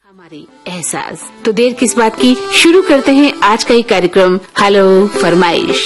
हमारी एहसास। तो देर किस बात की, शुरू करते हैं आज का ये कार्यक्रम हेलो फरमाइश।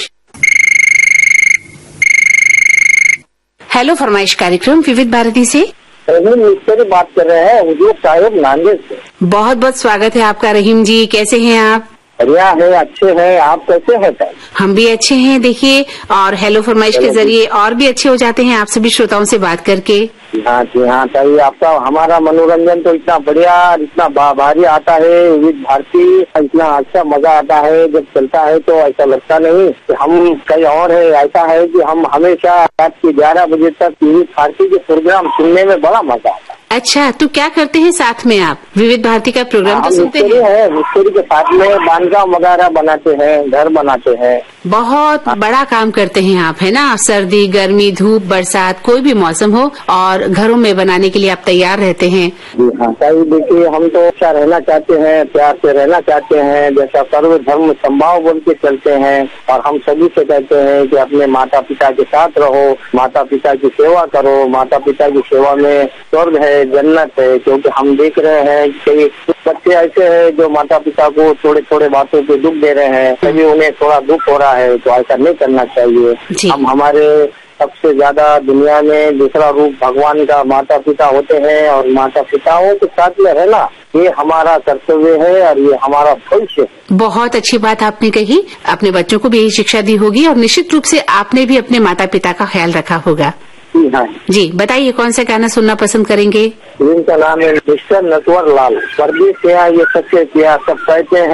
हेलो फरमाइश कार्यक्रम विविध भारती से मिस्त्री बात कर रहे हैं, हुजूर साहिब नांदेड़ से। बहुत बहुत स्वागत है आपका रहीम जी, कैसे हैं आप? बढ़िया है, अच्छे हैं, आप कैसे हैं? हम भी अच्छे हैं। देखिए, और हेलो फरमाइश के जरिए और भी अच्छे हो जाते हैं आप सभी श्रोताओं से बात करके। हाँ जी हाँ, चाहिए आपका। हमारा मनोरंजन तो इतना बढ़िया, इतना भारी आता है विविध भारती, इतना अच्छा मजा आता है जब चलता है, तो ऐसा लगता नहीं कि हम कहीं और है। ऐसा है कि हम हमेशा रात के 11 बजे तक विविध भारती के प्रोग्राम सुनने में बड़ा मजा आता है। अच्छा, तो क्या करते हैं साथ में आप? विविध भारती का प्रोग्राम तो सुनते हैं? मिस्त्री के साथ में बांधकाम वगैरह बनाते हैं, घर बनाते हैं। बहुत बड़ा काम करते हैं आप, है ना? सर्दी, गर्मी, धूप, बरसात, कोई भी मौसम हो और घरों में बनाने के लिए आप तैयार रहते हैं। जी हाँ, सही। देखिए, हम तो अच्छा रहना चाहते हैं, प्यार से रहना चाहते हैं, जैसा सर्व धर्म संभाव बोल के चलते हैं। और हम सभी से कहते हैं कि अपने माता पिता के साथ रहो, माता पिता की सेवा करो। माता पिता की सेवा में स्वर्ग है, जन्नत है। क्योंकि हम देख रहे हैं कि कुछ बच्चे ऐसे हैं जो माता पिता को थोड़े थोड़े बातों पे दुख दे रहे हैं, तभी उन्हें थोड़ा दुख हो रहा है। तो ऐसा नहीं करना चाहिए। हम हमारे सबसे ज्यादा दुनिया में दूसरा रूप भगवान का माता पिता होते हैं, और माता पिताओं के साथ में रहना ये हमारा कर्तव्य है और ये हमारा भविष्य है। बहुत अच्छी बात आपने कही। अपने बच्चों को भी यही शिक्षा दी होगी और निश्चित रूप से आपने भी अपने माता पिता का ख्याल रखा होगा। हाँ जी, बताइए कौन सा गाना सुनना पसंद करेंगे? इनका नाम है मिस्टर नटवर लाल। परदेस किया ये सच्चे किया, सब कहते हैं